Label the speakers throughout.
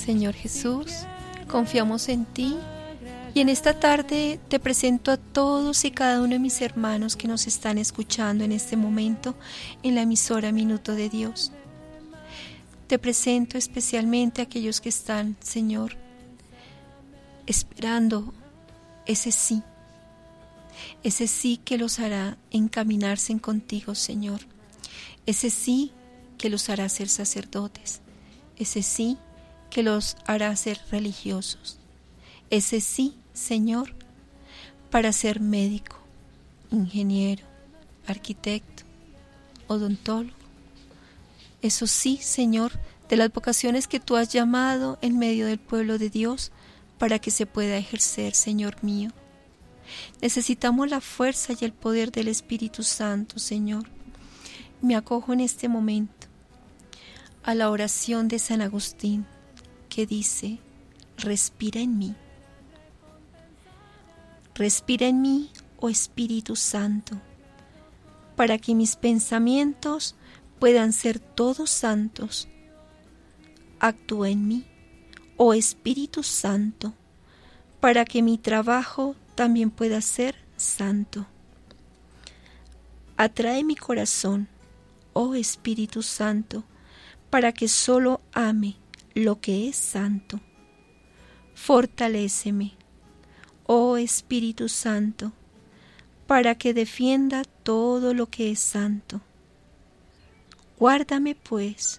Speaker 1: Señor Jesús, confiamos en ti y en esta tarde te presento a todos y cada uno de mis hermanos que nos están escuchando en este momento en la emisora Minuto de Dios. Te presento especialmente a aquellos que están, Señor, esperando ese sí que los hará encaminarse contigo, Señor, ese sí que los hará ser sacerdotes, ese sí que los hará ser religiosos, ese sí, Señor, para ser médico, ingeniero, arquitecto, odontólogo. Eso sí, Señor, de las vocaciones que tú has llamado en medio del pueblo de Dios para que se pueda ejercer, Señor mío. Necesitamos la fuerza y el poder del Espíritu Santo, Señor. Me acojo en este momento a la oración de San Agustín que dice: respira en mí. Respira en mí, oh Espíritu Santo, para que mis pensamientos puedan ser todos santos. Actúa en mí, oh Espíritu Santo, para que mi trabajo también pueda ser santo. Atrae mi corazón, oh Espíritu Santo, para que solo ame lo que es santo. Fortaléceme, oh Espíritu Santo, para que defienda todo lo que es santo. Guárdame, pues,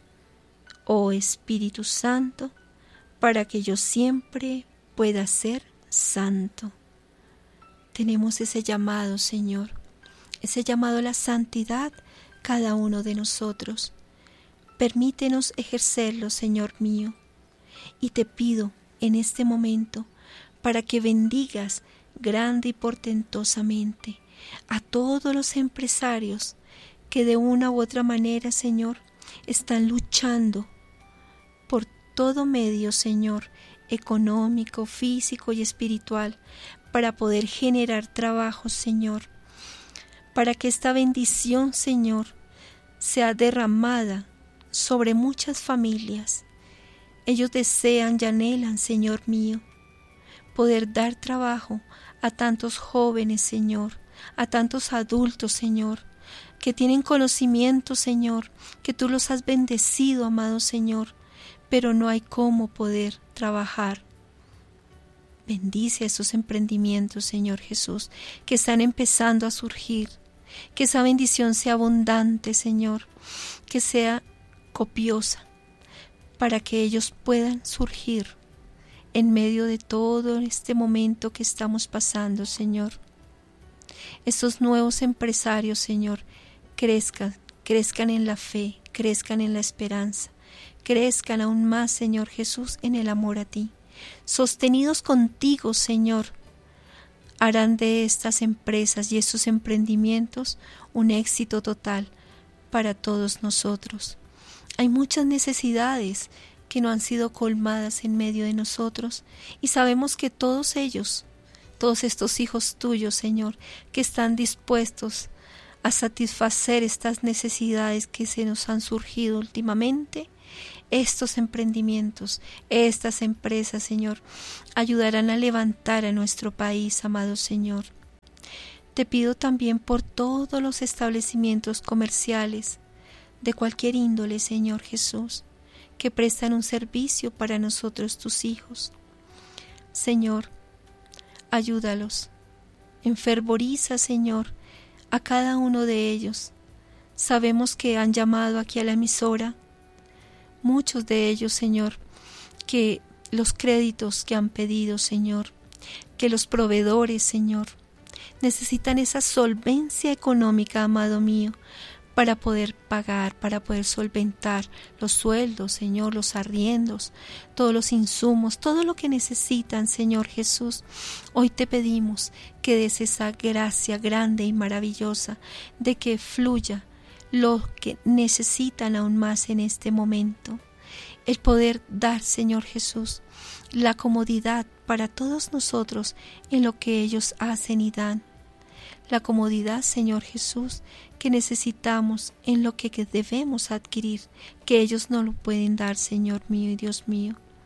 Speaker 1: oh Espíritu Santo, para que yo siempre pueda ser santo. Tenemos ese llamado, Señor, ese llamado a la santidad, cada uno de nosotros. Permítenos ejercerlo, Señor mío, y te pido en este momento para que bendigas grande y portentosamente a todos los empresarios que de una u otra manera, Señor, están luchando por todo medio, Señor, económico, físico y espiritual, para poder generar trabajo, Señor, para que esta bendición, Señor, sea derramada sobre muchas familias. Ellos desean y anhelan, Señor mío, poder dar trabajo a tantos jóvenes, Señor, a tantos adultos, Señor, que tienen conocimiento, Señor, que tú los has bendecido, amado Señor, pero no hay cómo poder trabajar. Bendice a esos emprendimientos, Señor Jesús, que están empezando a surgir. Que esa bendición sea abundante, Señor, que sea copiosa, para que ellos puedan surgir en medio de todo este momento que estamos pasando, Señor. Estos nuevos empresarios, Señor, crezcan en la fe, crezcan en la esperanza, crezcan aún más, Señor Jesús, en el amor a ti. Sostenidos contigo, Señor, harán de estas empresas y estos emprendimientos un éxito total para todos nosotros. Hay muchas necesidades que no han sido colmadas en medio de nosotros y sabemos que todos ellos, todos estos hijos tuyos, Señor, que están dispuestos a satisfacer estas necesidades que se nos han surgido últimamente, estos emprendimientos, estas empresas, Señor, ayudarán a levantar a nuestro país, amado Señor. Te pido también por todos los establecimientos comerciales de cualquier índole, Señor Jesús, que prestan un servicio para nosotros, tus hijos. Señor, ayúdalos, enfervoriza, Señor, a cada uno de ellos. Sabemos que han llamado aquí a la emisora, muchos de ellos, Señor, que los créditos que han pedido, Señor, que los proveedores, Señor, necesitan esa solvencia económica, amado mío, para poder pagar, para poder solventar los sueldos, Señor, los arriendos, todos los insumos, todo lo que necesitan, Señor Jesús. Hoy te pedimos que des esa gracia grande y maravillosa de que fluya lo que necesitan aún más en este momento. El poder dar, Señor Jesús, la comodidad para todos nosotros en lo que ellos hacen y dan. La comodidad, Señor Jesús, que necesitamos en lo que debemos adquirir, que ellos no lo pueden dar, Señor mío y Dios mío.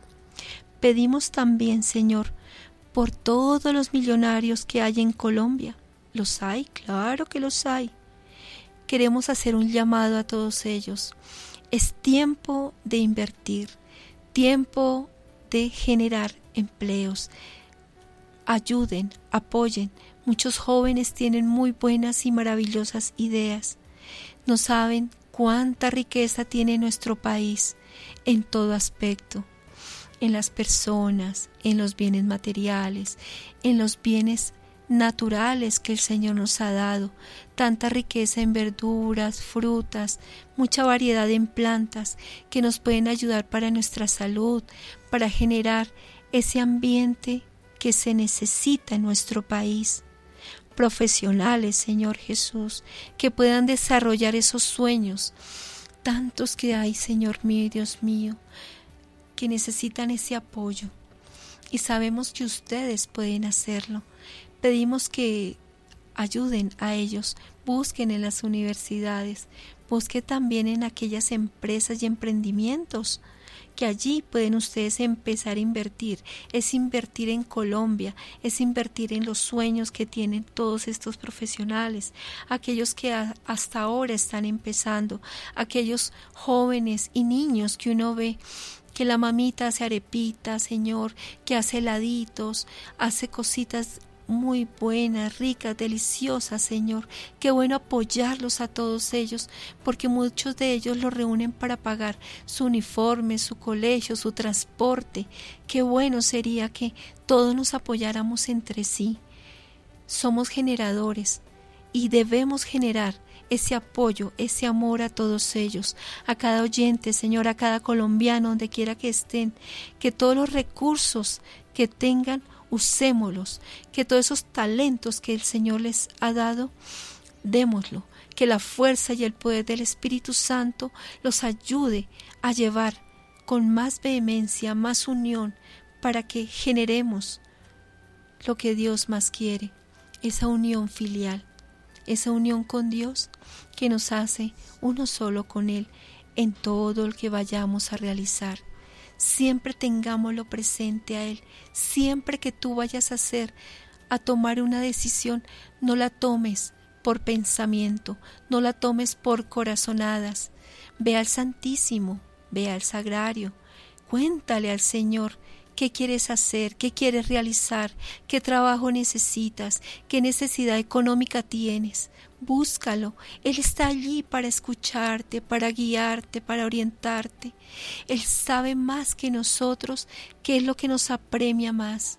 Speaker 1: Pedimos también, Señor, por todos los millonarios que hay en Colombia. ¿Los hay? Claro que los hay. Queremos hacer un llamado a todos ellos. Es tiempo de invertir, tiempo de generar empleos. Ayuden, apoyen. Muchos jóvenes tienen muy buenas y maravillosas ideas. No saben cuánta riqueza tiene nuestro país en todo aspecto, en las personas, en los bienes materiales, en los bienes naturales que el Señor nos ha dado, tanta riqueza en verduras, frutas, mucha variedad en plantas que nos pueden ayudar para nuestra salud, para generar ese ambiente que se necesita en nuestro país. Profesionales, Señor Jesús, que puedan desarrollar esos sueños, tantos que hay, Señor mío y Dios mío, que necesitan ese apoyo. Y sabemos que ustedes pueden hacerlo. Pedimos que ayuden a ellos, busquen en las universidades, busquen también en aquellas empresas y emprendimientos que allí pueden ustedes empezar a invertir. Es invertir en Colombia, es invertir en los sueños que tienen todos estos profesionales, aquellos que hasta ahora están empezando, aquellos jóvenes y niños que uno ve que la mamita hace arepitas, Señor, que hace heladitos, hace cositas muy buenas, ricas, deliciosas, Señor. Qué bueno apoyarlos a todos ellos, porque muchos de ellos lo reúnen para pagar su uniforme, su colegio, su transporte. Qué bueno sería que todos nos apoyáramos entre sí. Somos generadores y debemos generar ese apoyo, ese amor a todos ellos, a cada oyente, Señor, a cada colombiano, donde quiera que estén, que todos los recursos que tengan, usémoslos, que todos esos talentos que el Señor les ha dado, démoslo, que la fuerza y el poder del Espíritu Santo los ayude a llevar con más vehemencia, más unión, para que generemos lo que Dios más quiere, esa unión filial, esa unión con Dios que nos hace uno solo con Él en todo lo que vayamos a realizar. Siempre tengámoslo presente a Él. Siempre que tú vayas a tomar una decisión, no la tomes por pensamiento, no la tomes por corazonadas. Ve al Santísimo, ve al Sagrario, cuéntale al Señor qué quieres hacer, qué quieres realizar, qué trabajo necesitas, qué necesidad económica tienes. Búscalo, Él está allí para escucharte, para guiarte, para orientarte. Él sabe más que nosotros qué es lo que nos apremia más.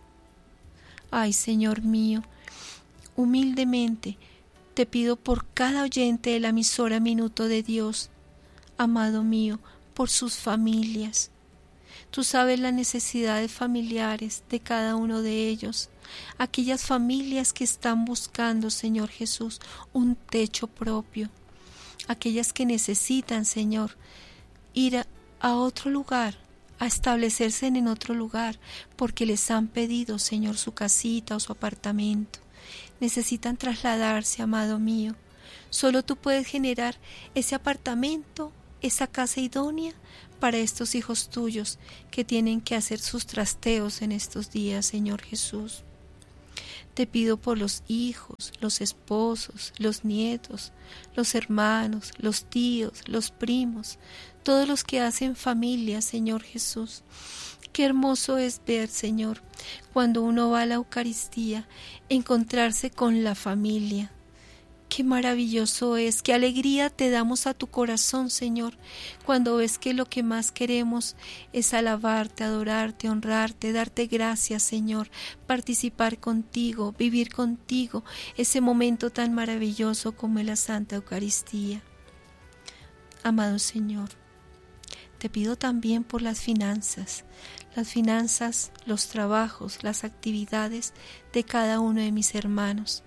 Speaker 1: Ay, Señor mío, humildemente te pido por cada oyente de la emisora Minuto de Dios, amado mío, por sus familias. Tú sabes las necesidades familiares de cada uno de ellos, aquellas familias que están buscando, Señor Jesús, un techo propio, aquellas que necesitan, Señor, ir a otro lugar, a establecerse en otro lugar, porque les han pedido, Señor, su casita o su apartamento. Necesitan trasladarse, amado mío. Solo tú puedes generar ese apartamento, esa casa idónea para estos hijos tuyos que tienen que hacer sus trasteos en estos días, Señor Jesús. Te pido por los hijos, los esposos, los nietos, los hermanos, los tíos, los primos, todos los que hacen familia, Señor Jesús. Qué hermoso es ver, Señor, cuando uno va a la Eucaristía, encontrarse con la familia. Qué maravilloso es, qué alegría te damos a tu corazón, Señor, cuando ves que lo que más queremos es alabarte, adorarte, honrarte, darte gracias, Señor, participar contigo, vivir contigo, ese momento tan maravilloso como es la Santa Eucaristía. Amado Señor, te pido también por las finanzas, los trabajos, las actividades de cada uno de mis hermanos.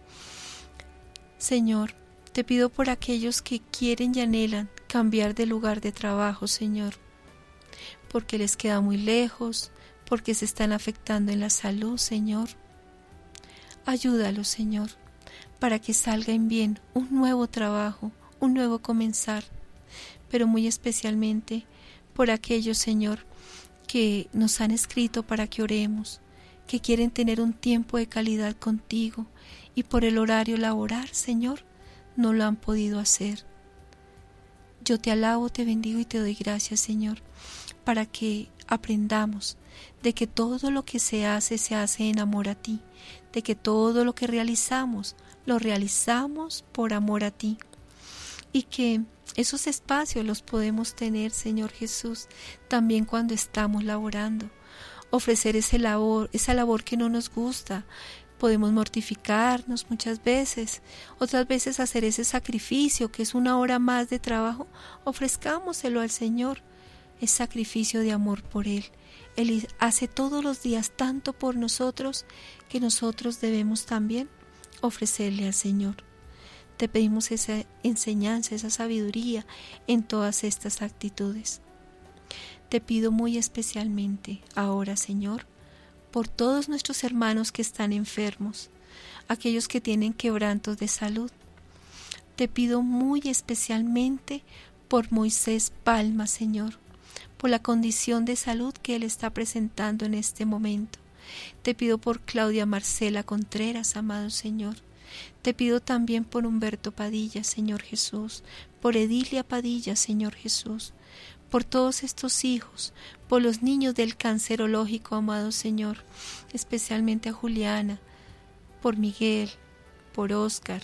Speaker 1: Señor, te pido por aquellos que quieren y anhelan cambiar de lugar de trabajo, Señor, porque les queda muy lejos, porque se están afectando en la salud, Señor. Ayúdalos, Señor, para que salgan bien un nuevo trabajo, un nuevo comenzar, pero muy especialmente por aquellos, Señor, que nos han escrito para que oremos, que quieren tener un tiempo de calidad contigo y por el horario laboral, Señor, no lo han podido hacer. Yo te alabo, te bendigo y te doy gracias, Señor, para que aprendamos de que todo lo que se hace en amor a ti, de que todo lo que realizamos, lo realizamos por amor a ti, y que esos espacios los podemos tener, Señor Jesús, también cuando estamos laborando, ofrecer esa labor que no nos gusta. Podemos mortificarnos muchas veces, otras veces hacer ese sacrificio que es una hora más de trabajo, ofrezcámoselo al Señor, es sacrificio de amor por Él. Él hace todos los días tanto por nosotros que nosotros debemos también ofrecerle al Señor. Te pedimos esa enseñanza, esa sabiduría en todas estas actitudes. Te pido muy especialmente ahora, Señor, por todos nuestros hermanos que están enfermos, aquellos que tienen quebrantos de salud. Te pido muy especialmente por Moisés Palma, Señor, por la condición de salud que él está presentando en este momento. Te pido por Claudia Marcela Contreras, amado Señor. Te pido también por Humberto Padilla, Señor Jesús, por Edilia Padilla, Señor Jesús, por todos estos hijos, por los niños del cancerológico, amado Señor, especialmente a Juliana, por Miguel, por Oscar,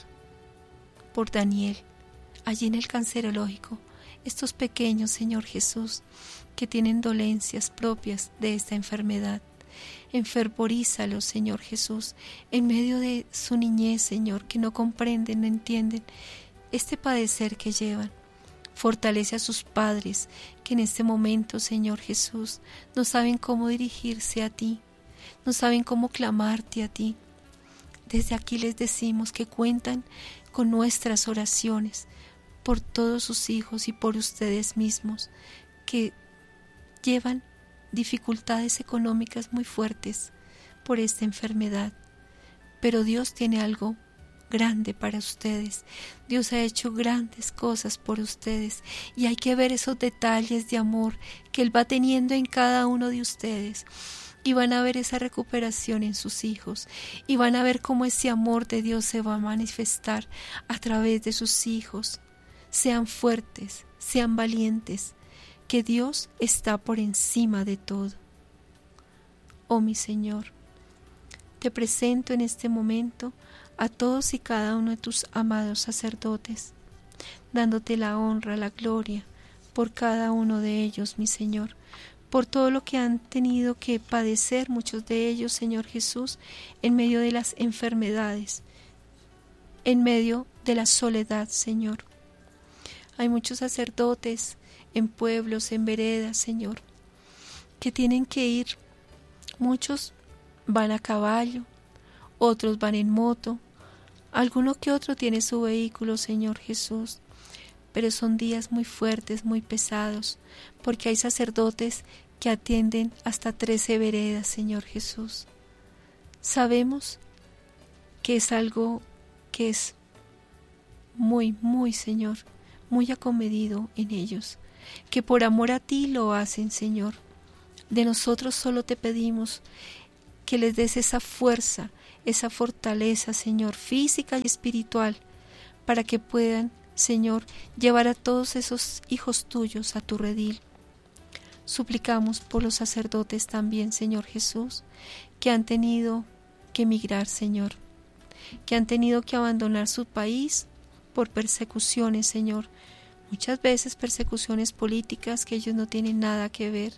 Speaker 1: por Daniel, allí en el cancerológico, estos pequeños, Señor Jesús, que tienen dolencias propias de esta enfermedad. Enfervorízalos, Señor Jesús, en medio de su niñez, Señor, que no comprenden, no entienden este padecer que llevan. Fortalece a sus padres, que en este momento, Señor Jesús, no saben cómo dirigirse a ti, no saben cómo clamarte a ti. Desde aquí les decimos que cuentan con nuestras oraciones por todos sus hijos y por ustedes mismos, que llevan dificultades económicas muy fuertes por esta enfermedad, pero Dios tiene algo grande para ustedes. Dios ha hecho grandes cosas por ustedes y hay que ver esos detalles de amor que Él va teniendo en cada uno de ustedes, y van a ver esa recuperación en sus hijos, y van a ver cómo ese amor de Dios se va a manifestar a través de sus hijos. Sean fuertes, sean valientes, que Dios está por encima de todo. Oh mi Señor, te presento en este momento a todos y cada uno de tus amados sacerdotes, dándote la honra, la gloria por cada uno de ellos, mi Señor, por todo lo que han tenido que padecer muchos de ellos, Señor Jesús, en medio de las enfermedades, en medio de la soledad, Señor. Hay muchos sacerdotes en pueblos, en veredas, Señor, que tienen que ir. Muchos van a caballo, otros van en moto, alguno que otro tiene su vehículo, Señor Jesús, pero son días muy fuertes, muy pesados, porque hay sacerdotes que atienden hasta 13 veredas, Señor Jesús. Sabemos que es algo que es muy, Señor, muy acomedido en ellos, que por amor a ti lo hacen, Señor. De nosotros solo te pedimos que les des esa fuerza, esa fortaleza, Señor, física y espiritual, para que puedan, Señor, llevar a todos esos hijos tuyos a tu redil. Suplicamos por los sacerdotes también, Señor Jesús, que han tenido que emigrar, Señor, que han tenido que abandonar su país por persecuciones, Señor, muchas veces persecuciones políticas que ellos no tienen nada que ver.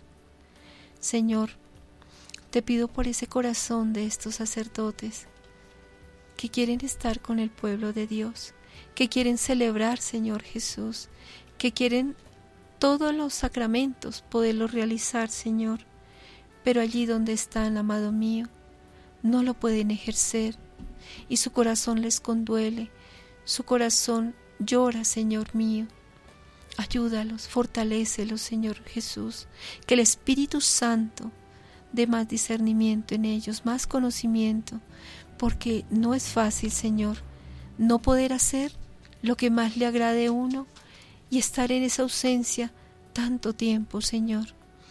Speaker 1: Señor, te pido por ese corazón de estos sacerdotes que quieren estar con el pueblo de Dios, que quieren celebrar, Señor Jesús, que quieren todos los sacramentos poderlos realizar, Señor, pero allí donde están, amado mío, no lo pueden ejercer y su corazón les conduele, su corazón llora, Señor mío. Ayúdalos, fortalécelos, Señor Jesús, que el Espíritu Santo dé más discernimiento en ellos, más conocimiento, porque no es fácil, Señor, no poder hacer lo que más le agrade a uno y estar en esa ausencia tanto tiempo, Señor.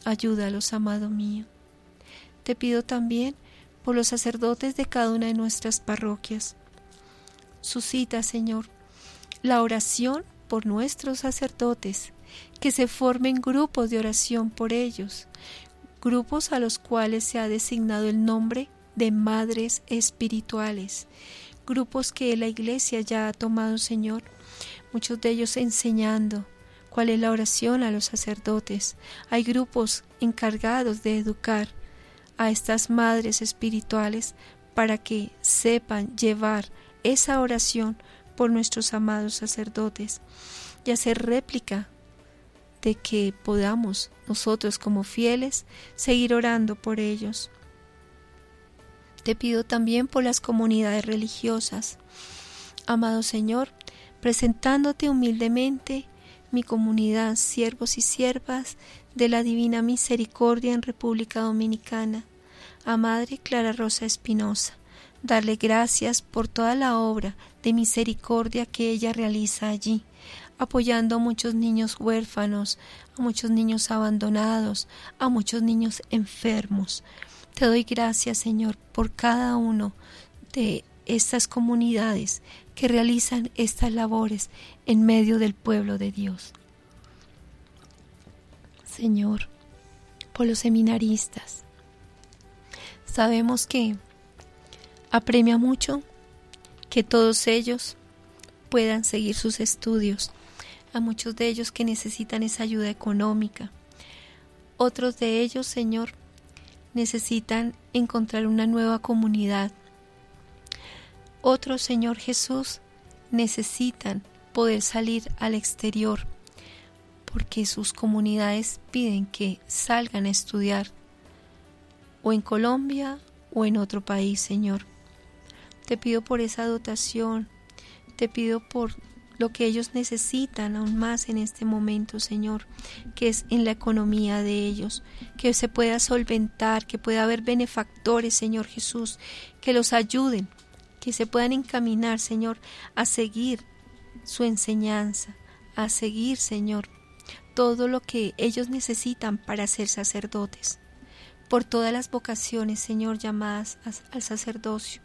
Speaker 1: ayúdalos, amado mío. Te pido también por los sacerdotes de cada una de nuestras parroquias. Suscita, Señor, la oración por nuestros sacerdotes, que se formen grupos de oración por ellos, grupos a los cuales se ha designado el nombre de madres espirituales, grupos que la Iglesia ya ha tomado, Señor, muchos de ellos enseñando cuál es la oración a los sacerdotes. Hay grupos encargados de educar a estas madres espirituales para que sepan llevar esa oración por nuestros amados sacerdotes y hacer réplica de que podamos nosotros como fieles seguir orando por ellos. Te pido también por las comunidades religiosas. Amado Señor, presentándote humildemente mi comunidad, siervos y siervas de la Divina Misericordia en República Dominicana, a Madre Clara Rosa Espinosa, darle gracias por toda la obra de misericordia que ella realiza allí, apoyando a muchos niños huérfanos, a muchos niños abandonados, a muchos niños enfermos. Te doy gracias, Señor, por cada uno de estas comunidades que realizan estas labores en medio del pueblo de Dios. Señor, por los seminaristas. Sabemos que apremia mucho que todos ellos puedan seguir sus estudios. A muchos de ellos que necesitan esa ayuda económica. Otros de ellos, Señor, necesitan encontrar una nueva comunidad. Otros, Señor Jesús, necesitan poder salir al exterior porque sus comunidades piden que salgan a estudiar o en Colombia o en otro país, Señor. Te pido por esa dotación, te pido por lo que ellos necesitan aún más en este momento, Señor, que es en la economía de ellos, que se pueda solventar, que pueda haber benefactores, Señor Jesús, que los ayuden, que se puedan encaminar, Señor, a seguir su enseñanza, a seguir, Señor, todo lo que ellos necesitan para ser sacerdotes, por todas las vocaciones, Señor, llamadas al sacerdocio.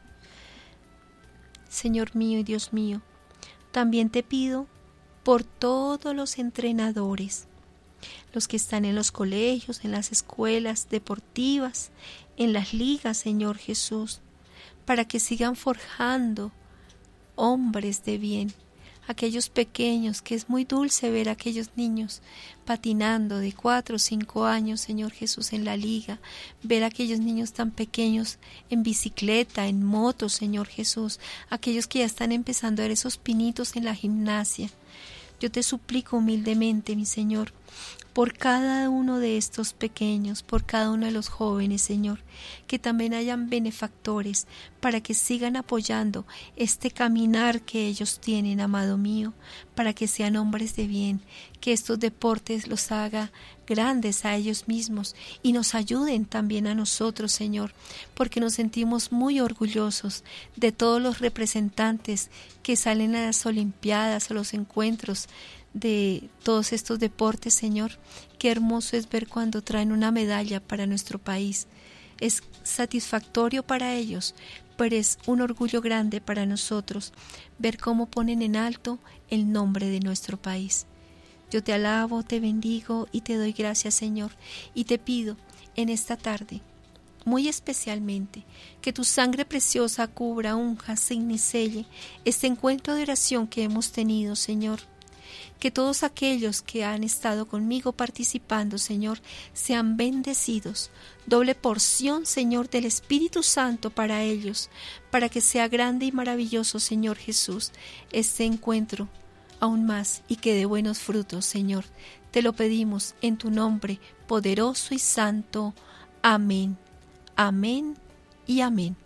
Speaker 1: Señor mío y Dios mío, también te pido por todos los entrenadores, los que están en los colegios, en las escuelas deportivas, en las ligas, Señor Jesús, para que sigan forjando hombres de bien, aquellos pequeños, que es muy dulce ver a aquellos niños patinando de 4 o 5 años, Señor Jesús, en la liga, ver a aquellos niños tan pequeños en bicicleta, en moto, Señor Jesús, aquellos que ya están empezando a ver esos pinitos en la gimnasia. Yo te suplico humildemente, mi Señor, por cada uno de estos pequeños, por cada uno de los jóvenes, Señor, que también hayan benefactores para que sigan apoyando este caminar que ellos tienen, amado mío, para que sean hombres de bien, que estos deportes los haga grandes a ellos mismos y nos ayuden también a nosotros, Señor, porque nos sentimos muy orgullosos de todos los representantes que salen a las Olimpiadas, a los encuentros de todos estos deportes, Señor. Qué hermoso es ver cuando traen una medalla para nuestro país. Es satisfactorio para ellos, pero es un orgullo grande para nosotros ver cómo ponen en alto el nombre de nuestro país. Yo te alabo, te bendigo y te doy gracias, Señor, y te pido en esta tarde, muy especialmente, que tu sangre preciosa cubra, unja, signe y selle este encuentro de oración que hemos tenido, Señor. Que todos aquellos que han estado conmigo participando, Señor, sean bendecidos. Doble porción, Señor, del Espíritu Santo para ellos, para que sea grande y maravilloso, Señor Jesús, este encuentro aún más y que dé buenos frutos, Señor. Te lo pedimos en tu nombre, poderoso y santo. Amén. Amén y amén.